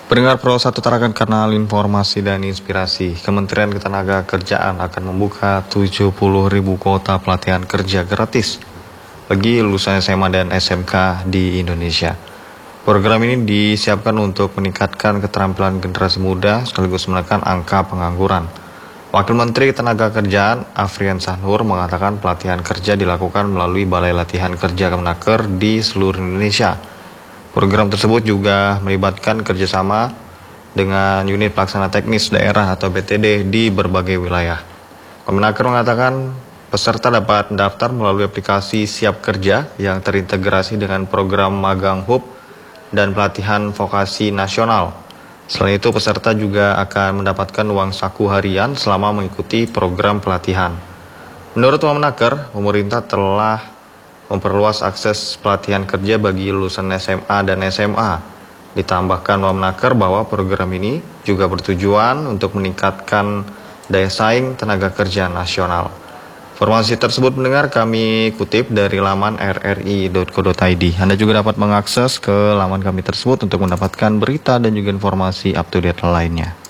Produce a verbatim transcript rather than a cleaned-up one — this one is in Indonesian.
Pendengar Pro satu tarakan kanal informasi dan inspirasi, Kementerian Ketenagakerjaan akan membuka tujuh puluh ribu kuota pelatihan kerja gratis bagi lulusan S M A dan S M K di Indonesia. Program ini disiapkan untuk meningkatkan keterampilan generasi muda sekaligus menekan angka pengangguran. Wakil Menteri Ketenagakerjaan Afrian Sahnur mengatakan pelatihan kerja dilakukan melalui Balai Latihan Kerja Kemenaker di seluruh Indonesia. Program tersebut juga melibatkan kerjasama dengan unit pelaksana teknis daerah atau B T D di berbagai wilayah. Kemenaker mengatakan peserta dapat mendaftar melalui aplikasi Siap Kerja yang terintegrasi dengan program Magang Hub dan pelatihan vokasi nasional. Selain itu, peserta juga akan mendapatkan uang saku harian selama mengikuti program pelatihan. Menurut Kemenaker, pemerintah telah memperluas akses pelatihan kerja bagi lulusan S M A dan S M A. Ditambahkan Wamenaker bahwa program ini juga bertujuan untuk meningkatkan daya saing tenaga kerja nasional. Informasi tersebut mendengar kami kutip dari laman r r i dot co dot i d. Anda juga dapat mengakses ke laman kami tersebut untuk mendapatkan berita dan juga informasi up to date lainnya.